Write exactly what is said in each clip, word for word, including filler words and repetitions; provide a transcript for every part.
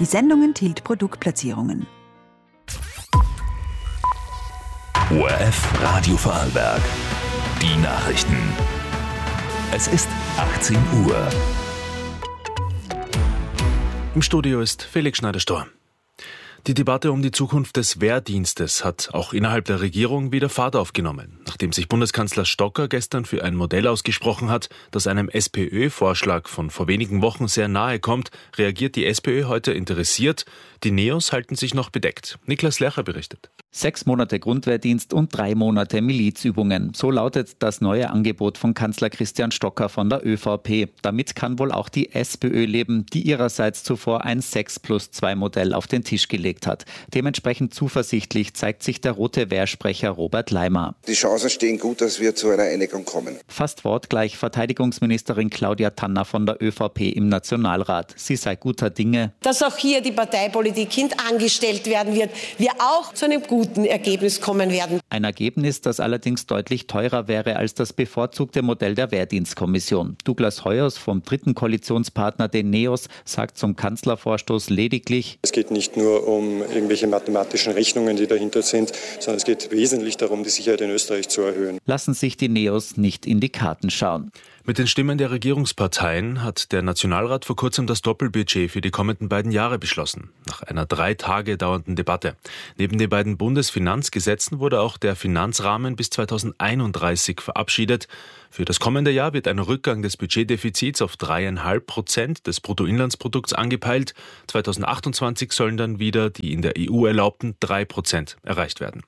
Die Sendung enthielt Produktplatzierungen. O R F Radio Vorarlberg. Die Nachrichten. Es ist achtzehn Uhr. Im Studio ist Felix Schneider-Storr. Die Debatte um die Zukunft des Wehrdienstes hat auch innerhalb der Regierung wieder Fahrt aufgenommen. Nachdem sich Bundeskanzler Stocker gestern für ein Modell ausgesprochen hat, das einem SPÖ-Vorschlag von vor wenigen Wochen sehr nahe kommt, reagiert die SPÖ heute interessiert. Die Neos halten sich noch bedeckt. Niklas Lercher berichtet. Sechs Monate Grundwehrdienst und drei Monate Milizübungen. So lautet das neue Angebot von Kanzler Christian Stocker von der ÖVP. Damit kann wohl auch die SPÖ leben, die ihrerseits zuvor ein sechs plus zwei Modell auf den Tisch gelegt hat. Dementsprechend zuversichtlich zeigt sich der rote Wehrsprecher Robert Leimer. Die Chancen stehen gut, dass wir zu einer Einigung kommen. Fast wortgleich Verteidigungsministerin Claudia Tanner von der ÖVP im Nationalrat. Sie sei guter Dinge, dass auch hier die Parteipolitik hintangestellt werden wird, wir auch zu einem guten Ergebnis kommen werden. Ein Ergebnis, das allerdings deutlich teurer wäre als das bevorzugte Modell der Wehrdienstkommission. Douglas Heuers vom dritten Koalitionspartner, den Neos, sagt zum Kanzlervorstoß lediglich: Es geht nicht nur um irgendwelche mathematischen Rechnungen, die dahinter sind, sondern es geht wesentlich darum, die Sicherheit in Österreich zu erhöhen. Lassen sich die Neos nicht in die Karten schauen. Mit den Stimmen der Regierungsparteien hat der Nationalrat vor kurzem das Doppelbudget für die kommenden beiden Jahre beschlossen. Nach einer drei Tage dauernden Debatte. Neben den beiden Bundesfinanzgesetzen wurde auch der Finanzrahmen bis zweitausendeinunddreißig verabschiedet. Für das kommende Jahr wird ein Rückgang des Budgetdefizits auf dreieinhalb Prozent des Bruttoinlandsprodukts angepeilt. zweitausendachtundzwanzig sollen dann wieder die in der E U erlaubten drei Prozent erreicht werden.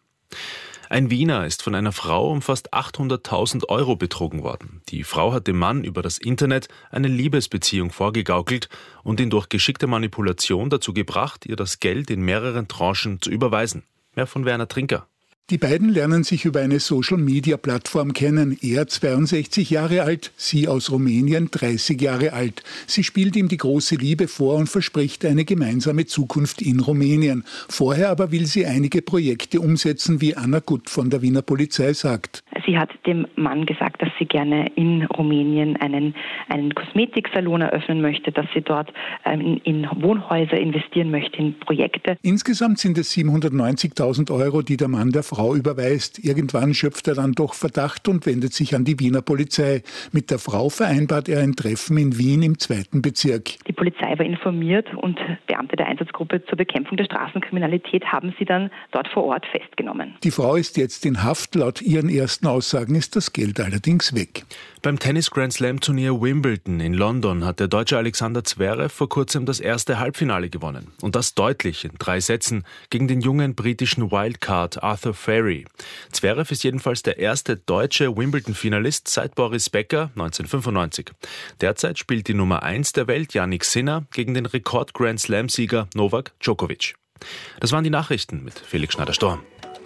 Ein Wiener ist von einer Frau um fast achthunderttausend Euro betrogen worden. Die Frau hat dem Mann über das Internet eine Liebesbeziehung vorgegaukelt und ihn durch geschickte Manipulation dazu gebracht, ihr das Geld in mehreren Tranchen zu überweisen. Mehr von Werner Trinker. Die beiden lernen sich über eine Social-Media-Plattform kennen. Er zweiundsechzig Jahre alt, sie aus Rumänien dreißig Jahre alt. Sie spielt ihm die große Liebe vor und verspricht eine gemeinsame Zukunft in Rumänien. Vorher aber will sie einige Projekte umsetzen, wie Anna Gutt von der Wiener Polizei sagt. Sie hat dem Mann gesagt, dass sie gerne in Rumänien einen, einen Kosmetiksalon eröffnen möchte, dass sie dort ähm, in Wohnhäuser investieren möchte, in Projekte. Insgesamt sind es siebenhundertneunzigtausend Euro, die der Mann der Frau überweist. Irgendwann schöpft er dann doch Verdacht und wendet sich an die Wiener Polizei. Mit der Frau vereinbart er ein Treffen in Wien im zweiten Bezirk. Die Polizei war informiert und Beamte der Einsatzgruppe zur Bekämpfung der Straßenkriminalität haben sie dann dort vor Ort festgenommen. Die Frau ist jetzt in Haft. Laut ihren ersten Aussagen ist das Geld allerdings weg. Beim Tennis-Grand-Slam-Turnier Wimbledon in London hat der Deutsche Alexander Zverev vor kurzem das erste Halbfinale gewonnen. Und das deutlich in drei Sätzen gegen den jungen britischen Wildcard Arthur Ferry. Zverev ist jedenfalls der erste deutsche Wimbledon-Finalist seit Boris Becker neunzehnhundertfünfundneunzig. Derzeit spielt die Nummer eins der Welt, Jannik Sinner, gegen den Rekord-Grand-Slam-Sieger Novak Djokovic. Das waren die Nachrichten mit Felix Schneider-Storr.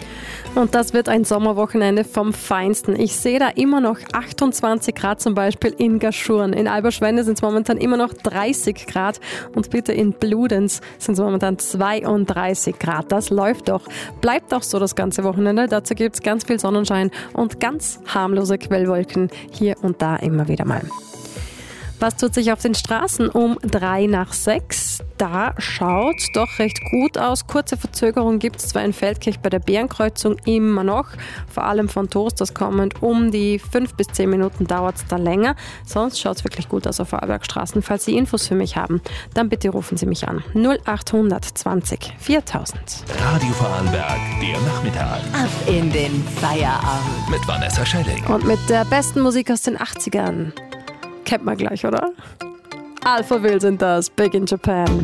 Und das wird ein Sommerwochenende vom Feinsten. Ich sehe da immer noch achtundzwanzig Grad zum Beispiel in Gaschurn. In Alberschwende sind es momentan immer noch dreißig Grad. Und bitte in Bludenz sind es momentan zweiunddreißig Grad. Das läuft doch. Bleibt auch so das ganze Wochenende. Dazu gibt es ganz viel Sonnenschein und ganz harmlose Quellwolken hier und da immer wieder mal. Was tut sich auf den Straßen um drei nach sechs? Da schaut doch recht gut aus. Kurze Verzögerung gibt es zwar in Feldkirch bei der Bärenkreuzung immer noch, vor allem von Toasters kommend. Um die fünf bis zehn Minuten dauert es da länger. Sonst schaut es wirklich gut aus auf Vorarlbergstraßen. Falls Sie Infos für mich haben, dann bitte rufen Sie mich an. null achthundert zwanzig viertausend. Radio Vorarlberg, der Nachmittag. Ab in den Feierabend. Mit Vanessa Schelling. Und mit der besten Musik aus den achtzigern. Kennt man gleich, oder? Alphaville sind das, Big in Japan.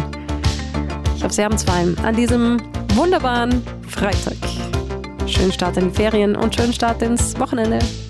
Ich hoffe, Sie haben es fein an diesem wunderbaren Freitag. Schönen Start in die Ferien und schönen Start ins Wochenende.